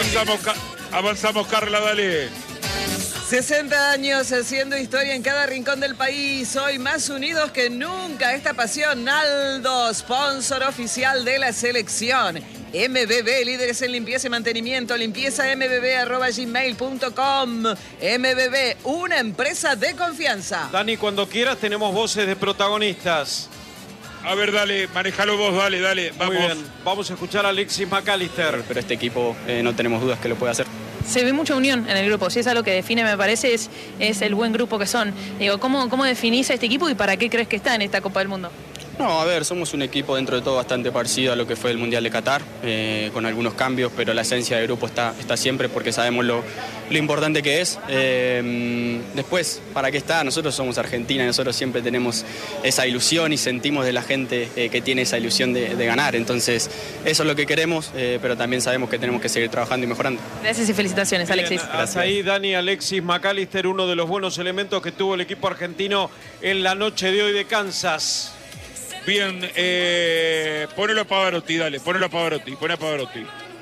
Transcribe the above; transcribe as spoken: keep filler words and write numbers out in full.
Avanzamos, avanzamos, Carla, dale. sesenta años haciendo historia en cada rincón del país. Hoy más unidos que nunca. Esta pasión, Naldo, sponsor oficial de la selección. M B B, líderes en limpieza y mantenimiento. Limpieza m b b arroba gmail punto com. M B B, una empresa de confianza. Dani, cuando quieras tenemos voces de protagonistas. A ver, dale, manejalo vos, dale, dale. Vamos. Muy bien, vamos a escuchar a Alexis McAllister. Pero este equipo eh, no tenemos dudas que lo puede hacer. Se ve mucha unión en el grupo, si es algo que define, me parece, es, es el buen grupo que son. Digo, ¿cómo, ¿cómo definís a este equipo y para qué crees que está en esta Copa del Mundo? No, a ver, somos un equipo dentro de todo bastante parecido a lo que fue el Mundial de Qatar, eh, con algunos cambios, pero la esencia del grupo está, está siempre porque sabemos lo, lo importante que es. Eh, después, ¿para qué está? Nosotros somos Argentina y nosotros siempre tenemos esa ilusión y sentimos de la gente eh, que tiene esa ilusión de, de ganar. Entonces, eso es lo que queremos, eh, pero también sabemos que tenemos que seguir trabajando y mejorando. Gracias y felicitaciones, Bien, Alexis. hasta ahí Dani, Alexis McAllister, uno de los buenos elementos que tuvo el equipo argentino en la noche de hoy de Kansas. Bien, eh, ponelo a Pavarotti, dale, ponelo a Pavarotti, poné a Pavarotti.